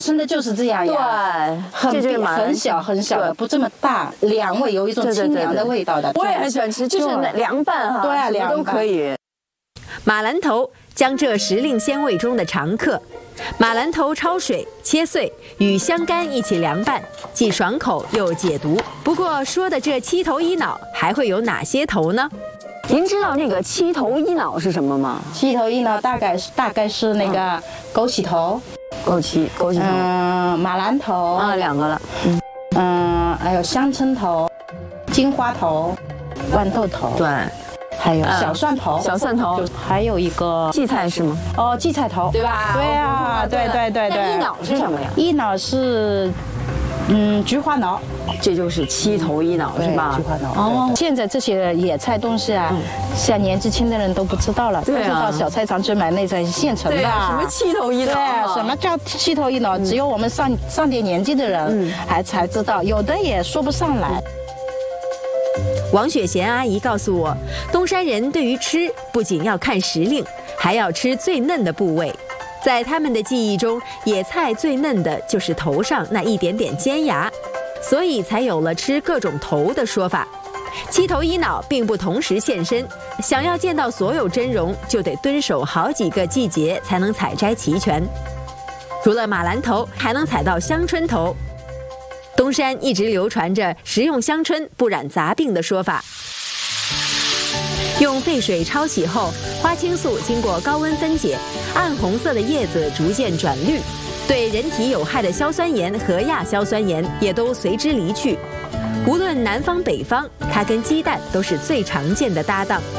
生的就是这样呀， 对， 很小很小的，不这么大，凉味有一种清凉的味道的。 我也很喜欢吃，就是凉拌哈， 对啊， 凉都可以。 马兰头，江浙时令鲜味中的常客。马兰头焯水切碎，与香干一起凉拌，既爽口又解毒。不过说的这七头一脑还会有哪些头呢？ 您知道那个七头一脑是什么吗？ 七头一脑大概是那个枸杞头。 枸杞头， 马兰头啊，2个了， 还有香椿头、金花头、豌豆头， 对， 还有小蒜头，还有一个荠菜是吗？ 哦，荠菜头， 对吧？ 对啊，对。 那一脑是什么呀？ 一脑是，菊花脑。 这就是七头一脑是吧？ 菊花脑。哦，现在这些野菜东西啊，像年纪轻的人都不知道了， 对啊， 就到小菜场去买那种现成的。 对啊，什么七头一脑？ 对，什么叫七头一脑？只有我们上点年纪的人才知道，有的也说不上来。 王雪贤阿姨告诉我，东山人对于吃不仅要看时令，还要吃最嫩的部位。在他们的记忆中，野菜最嫩的就是头上那一点点尖牙，所以才有了吃各种头的说法。七头一脑并不同时现身，想要见到所有真容，就得蹲守好几个季节才能采摘齐全。除了马兰头，还能采到香椿头。东山一直流传着食用香椿不染杂病的说法。用沸水焯洗后，花青素经过高温分解，暗红色的叶子逐渐转绿，对人体有害的硝酸盐和亚硝酸盐也都随之离去。无论南方北方，它跟鸡蛋都是最常见的搭档。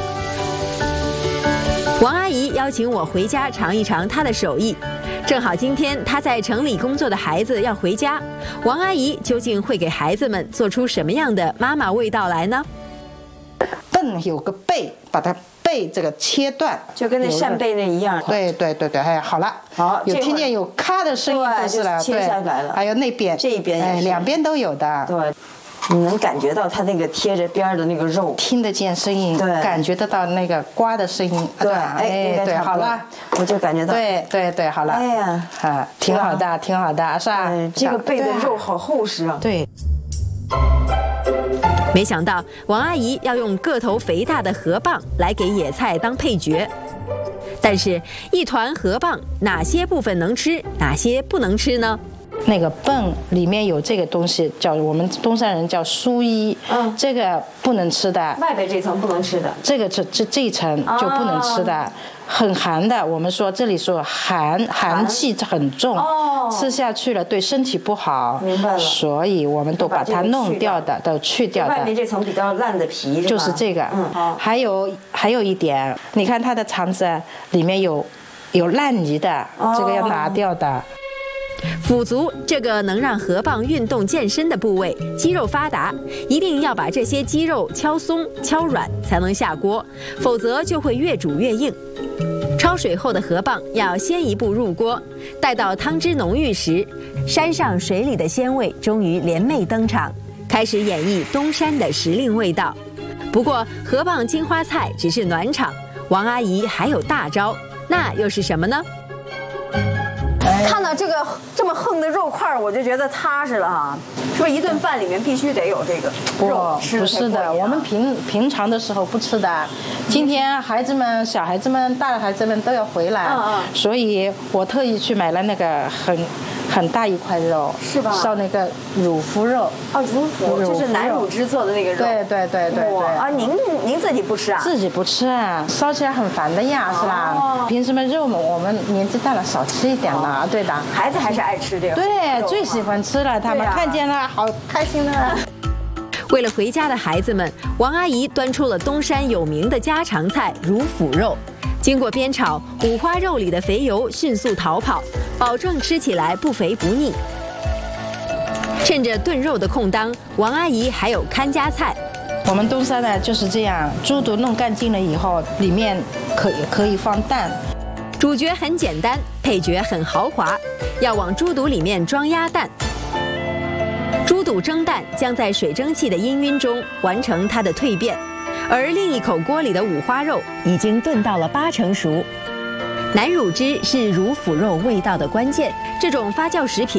王阿姨邀请我回家尝一尝她的手艺，正好今天她在城里工作的孩子要回家，王阿姨究竟会给孩子们做出什么样的妈妈味道来呢？ 笨有个贝，把它贝这个切断， 就跟那扇贝那一样。 对，哎，好了， 好， 有听见有咔的声音就是了， 切下来了。 还有那边这一边， 哎，两边都有的。 对，你能感觉到它那个贴着边的那个肉， 听得见声音， 对， 感觉得到那个刮的声音。 对，哎， 对，好了， 我就感觉到。 对，好了。 哎呀， 啊，挺好的，是吧？ 这个贝的肉好厚实啊。 对。 没想到王阿姨要用个头肥大的河蚌来给野菜当配角，但是一团河蚌哪些部分能吃，哪些不能吃呢？ 那个蚌里面有这个东西，叫我们东山人叫苏衣，这个不能吃的， 外边这层不能吃的， 这个这一层就不能吃的，很寒的。我们说这里说寒气很重，吃下去了对身体不好， 明白了。 所以我们都把它弄掉的，都去掉的。 外面这层比较烂的皮就是这个。还有一点，你看它的肠子里面有烂泥的，这个要拿掉的。 腹足这个能让河蚌运动健身的部位，肌肉发达，一定要把这些肌肉敲松、敲软才能下锅，否则就会越煮越硬。焯水后的河蚌要先一步入锅，待到汤汁浓郁时，山上水里的鲜味终于联袂登场，开始演绎东山的时令味道。不过河蚌金花菜只是暖场，王阿姨还有大招，那又是什么呢？ 看到这个这么横的肉块，我就觉得踏实了哈。是不是一顿饭里面必须得有这个肉？ 不是的，我们平常的时候不吃的。今天小孩子们、大的孩子们都要回来，所以我特意去买了那个很大一块肉， 是吧？ 烧那个乳腐肉。 乳腐就是南乳汁做的那个肉。 对。 啊，您自己不吃啊？ 自己不吃啊，烧起来很烦的呀，是吧？凭什么肉嘛？我们年纪大了少吃一点嘛，对的。 孩子还是爱吃这个。 对，最喜欢吃了，他们看见了好开心的。 为了回家的孩子们，王阿姨端出了东山有名的家常菜乳腐肉。经过煸炒，五花肉里的肥油迅速逃跑，保证吃起来不肥不腻。趁着炖肉的空当，王阿姨还有看家菜。 我们东山呢就是这样，猪肚弄干净了以后，里面可以放蛋。 主角很简单，配角很豪华，要往猪肚里面装鸭蛋。猪肚蒸蛋将在水蒸气的氤氲中完成它的蜕变，而另一口锅里的五花肉已经炖到了80%熟。南乳汁是乳腐肉味道的关键，这种发酵食品